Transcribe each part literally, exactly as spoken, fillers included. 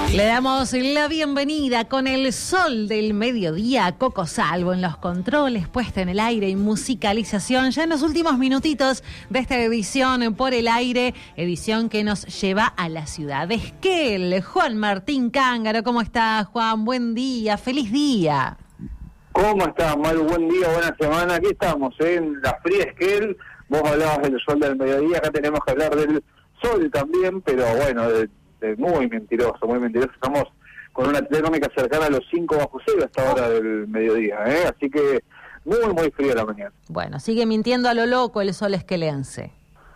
Le damos la bienvenida con el sol del mediodía a Coco Salvo en los controles, puesta en el aire y musicalización ya en los últimos minutitos de esta edición por el aire, edición que nos lleva a la ciudad de Esquel. Juan Martín Cángaro, ¿cómo estás, Juan? Buen día, feliz día. ¿Cómo estás, Maru? Buen día, buena semana. Aquí estamos, ¿eh? En la fría Esquel. Vos hablabas del sol del mediodía, acá tenemos que hablar del sol también, pero bueno, de, de muy mentiroso, muy mentiroso. Estamos con una térmica cercana a los cinco bajo cero a esta hora del mediodía, ¿eh? Así que muy, muy fría la mañana. Bueno, sigue mintiendo a lo loco el sol esquelense.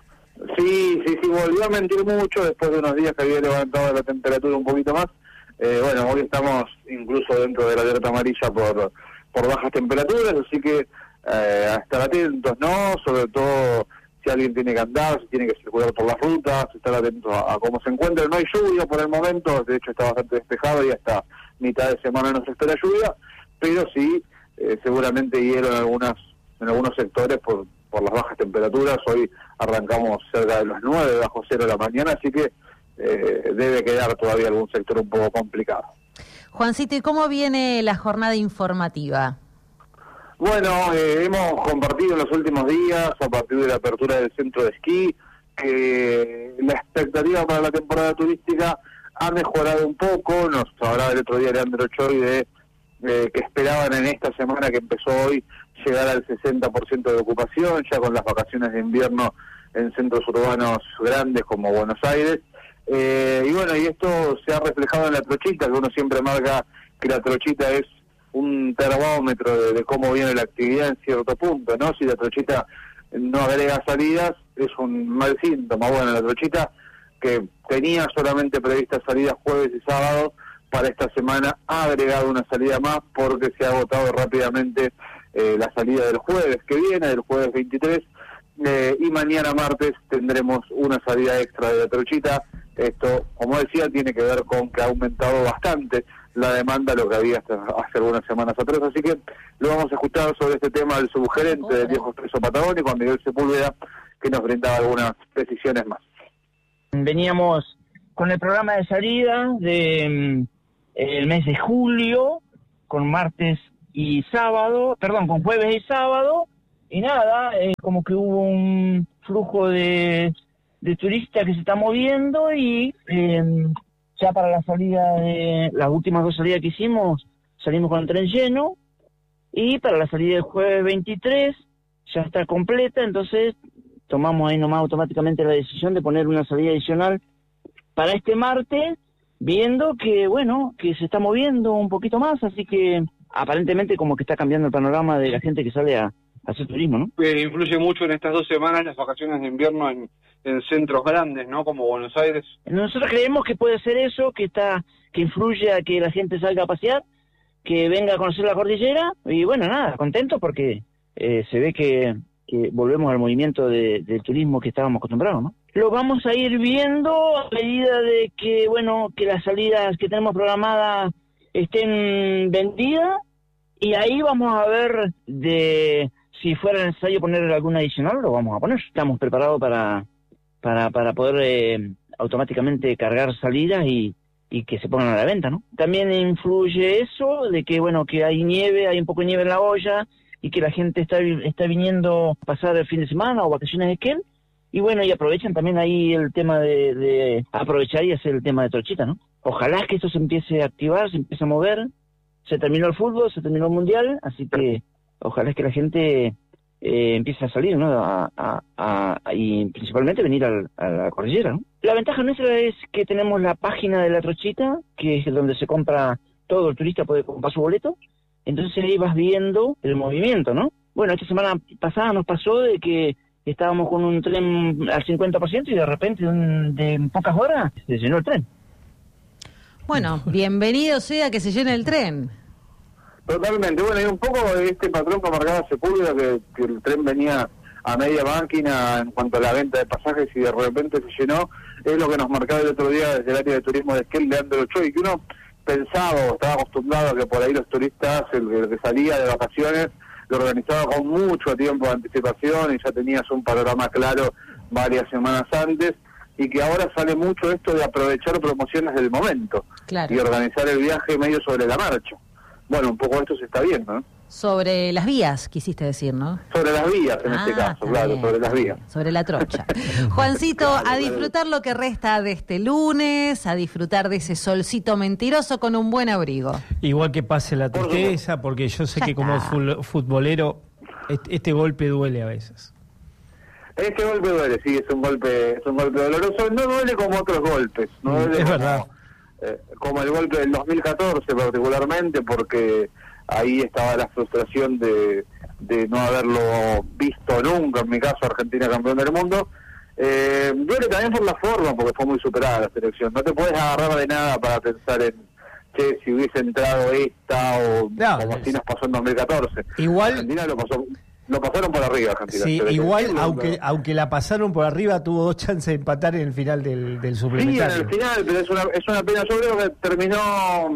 Sí, sí, sí, volvió a mentir mucho después de unos días que había levantado la temperatura un poquito más. Eh, bueno, hoy estamos incluso dentro de la alerta amarilla por, por bajas temperaturas, así que eh, a estar atentos, ¿no? Sobre todo si alguien tiene que andar, si tiene que circular por las rutas, estar atentos a, a cómo se encuentra. No hay lluvia por el momento, de hecho está bastante despejado y hasta mitad de semana no se espera lluvia, pero sí, eh, seguramente hielo en algunas en algunos sectores por, por las bajas temperaturas. Hoy arrancamos cerca de los nueve bajo cero de la mañana, así que eh, debe quedar todavía algún sector un poco complicado. Juancito, ¿y cómo viene la jornada informativa? Bueno, eh, hemos compartido en los últimos días, a partir de la apertura del centro de esquí, que la expectativa para la temporada turística ha mejorado un poco. Nos hablaba el otro día Leandro Choi de eh, que esperaban en esta semana que empezó hoy llegar al sesenta por ciento de ocupación, ya con las vacaciones de invierno en centros urbanos grandes como Buenos Aires. Eh, y bueno, y esto se ha reflejado en la trochita, que uno siempre marca que la trochita es un termómetro de, de cómo viene la actividad en cierto punto, ¿no? Si la trochita no agrega salidas, es un mal síntoma. Bueno, la trochita, que tenía solamente previstas salidas jueves y sábado, para esta semana ha agregado una salida más porque se ha agotado rápidamente eh, la salida del jueves que viene, del jueves veintitrés, eh, y mañana martes tendremos una salida extra de la trochita. Esto, como decía, tiene que ver con que ha aumentado bastante la demanda, lo que había hasta hace algunas semanas atrás, así que lo vamos a escuchar sobre este tema del subgerente del Viejo Expreso Patagónico, a Miguel Sepúlveda, que nos brindaba algunas precisiones más. Veníamos con el programa de salida de el mes de julio, con martes y sábado, perdón, con jueves y sábado, y nada, eh, como que hubo un flujo de, de turistas que se está moviendo y eh, ya para la salida de las últimas dos salidas que hicimos, salimos con el tren lleno, y para la salida del jueves veintitrés ya está completa, entonces tomamos ahí nomás automáticamente la decisión de poner una salida adicional para este martes, viendo que, bueno, que se está moviendo un poquito más, así que aparentemente como que está cambiando el panorama de la gente que sale a, a hacer turismo, ¿no? Eh, influye mucho en estas dos semanas las vacaciones de invierno en, en centros grandes, ¿no? Como Buenos Aires. Nosotros creemos que puede ser eso, que está que influye a que la gente salga a pasear, que venga a conocer la cordillera, y bueno, nada, contento porque eh, se ve que, que volvemos al movimiento de, del turismo que estábamos acostumbrados, ¿no? Lo vamos a ir viendo a medida de que, bueno, que las salidas que tenemos programadas estén vendidas, y ahí vamos a ver de si fuera necesario poner alguna adicional, lo vamos a poner. Estamos preparados para para para poder eh, automáticamente cargar salidas y, y que se pongan a la venta, ¿no? También influye eso de que, bueno, que hay nieve, hay un poco de nieve en la olla, y que la gente está está viniendo a pasar el fin de semana o vacaciones de Esquel, y bueno, y aprovechan también ahí el tema de, de aprovechar y hacer el tema de trochita, ¿no? Ojalá que esto se empiece a activar, se empiece a mover. Se terminó el fútbol, se terminó el mundial, así que ojalá es que la gente eh, empiece a salir, ¿no? A, a, a, y principalmente venir al, a la cordillera, ¿no? La ventaja nuestra es que tenemos la página de la trochita, que es donde se compra, todo el turista puede comprar su boleto, entonces ahí vas viendo el movimiento, ¿no? Bueno, esta semana pasada nos pasó de que estábamos con un tren al cincuenta por ciento y de repente de, de en pocas horas se llenó el tren. Bueno, bienvenido sea que se llene el tren. Totalmente. Bueno, y un poco este patrón que marcaba Sepúlveda, que, que el tren venía a media máquina en cuanto a la venta de pasajes y de repente se llenó, es lo que nos marcaba el otro día desde el área de turismo de Esquel, Leandro Choi, que uno pensaba o estaba acostumbrado a que por ahí los turistas, el, el que salía de vacaciones, lo organizaba con mucho tiempo de anticipación y ya tenías un panorama claro varias semanas antes. y que ahora sale mucho esto de aprovechar promociones del momento claro. y organizar el viaje medio sobre la marcha. Bueno, un poco esto se está viendo, ¿no? Sobre las vías, quisiste decir, ¿no? Sobre las vías, en ah, este caso, claro, bien, sobre las vías. Sobre la trocha. Juancito, claro, a disfrutar lo que resta de este lunes, a disfrutar de ese solcito mentiroso con un buen abrigo. Igual que pase la tristeza, porque yo sé ya que está. como futbolero, este, este golpe duele a veces. Este golpe duele, sí, es un golpe, es un golpe doloroso. No duele como otros golpes, no duele es como, verdad. Eh, como el golpe del dos mil catorce particularmente, porque ahí estaba la frustración de, de no haberlo visto nunca, en mi caso Argentina campeón del mundo. Eh, duele también por la forma, porque fue muy superada la selección. No te puedes agarrar de nada para pensar en che, si hubiese entrado esta o no, como así nos pasó en dos mil catorce. Igual Argentina lo pasó, lo pasaron por arriba Argentina. Sí, Se igual decirlo, aunque pero... aunque la pasaron por arriba, tuvo dos chances de empatar en el final del, del suplementario. Sí, en el final, pero es una, es una pena. Yo creo que terminó,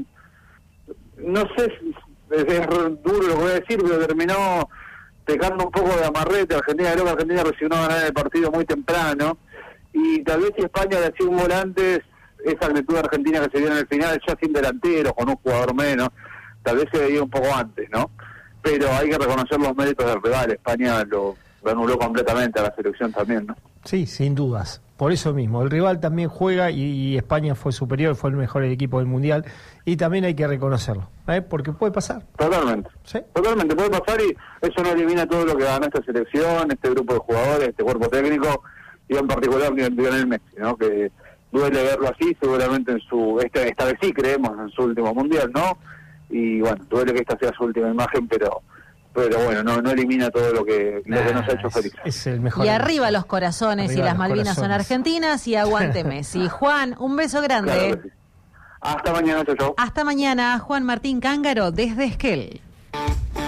no sé, es, es duro lo que voy a decir, pero terminó pecando un poco de amarrete. Argentina, creo que Argentina recibió una ganar el partido muy temprano, y tal vez si España le hacía un volante, esa actitud argentina que se vio en el final, ya sin delantero, con un jugador menos, tal vez se veía un poco antes, ¿no? Pero hay que reconocer los méritos del rival. España lo, lo anuló completamente a la selección también, ¿no? Sí, sin dudas. Por eso mismo, el rival también juega y, y España fue superior, fue el mejor equipo del Mundial, y también hay que reconocerlo, ¿eh? Porque puede pasar. Totalmente. ¿Sí? Totalmente, puede pasar, y eso no elimina todo lo que ganó esta selección, este grupo de jugadores, este cuerpo técnico, y en particular Lionel Messi, ¿no? Que duele verlo así, seguramente en su, esta, esta vez sí creemos en su último Mundial, ¿no? Y bueno, duele que esta sea su última imagen, pero pero bueno, no no elimina todo lo que nah, lo que nos ha hecho felices. Es, es el mejor. Y arriba los corazones, arriba y las Malvinas corazones. Son argentinas, y aguante Messi. Juan, un beso grande. Claro que sí. Hasta mañana, chau, chau. Hasta mañana, Juan Martín Cángaro, desde Esquel.